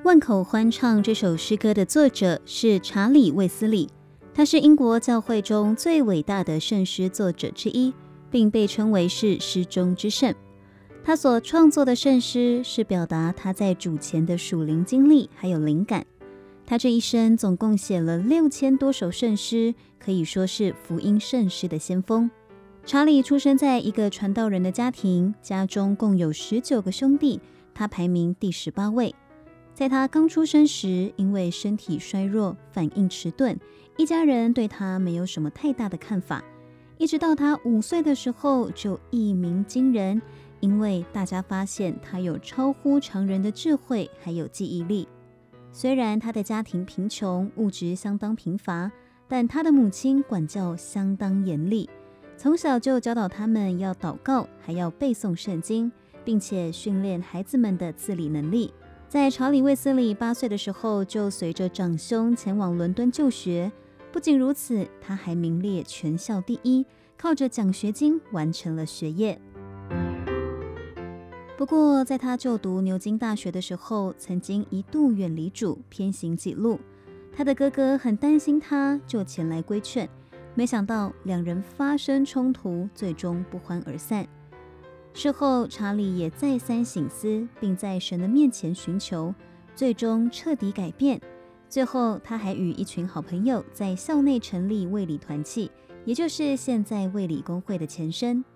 万口欢唱这首诗歌的作者是查理·卫斯理，他是英国教会中最伟大的圣诗作者之一，并被称为是诗中之圣。他所创作的圣诗是表达他在主前的属灵经历还有灵感。他这一生总共写了6000多首圣诗，可以说是福音圣诗的先锋。查理出生在一个传道人的家庭，家中共有19个兄弟，他排名第18位。在他刚出生时，因为身体衰弱、反应迟钝，一家人对他没有什么太大的看法。一直到他5岁的时候，就一鸣惊人，因为大家发现他有超乎常人的智慧还有记忆力。虽然他的家庭贫穷，物质相当贫乏，但他的母亲管教相当严厉，从小就教导他们要祷告，还要背诵圣经，并且训练孩子们的自理能力。在查理·卫斯理8岁的时候，就随着长兄前往伦敦就学。不仅如此，他还名列全校第1，靠着奖学金完成了学业。不过，在他就读牛津大学的时候，曾经一度远离主，偏行己路。他的哥哥很担心他，就前来规劝，没想到两人发生冲突，最终不欢而散。事后，查理也再三省思，并在神的面前寻求，最终彻底改变。最后，他还与一群好朋友在校内成立卫理团契，也就是现在卫理公会的前身。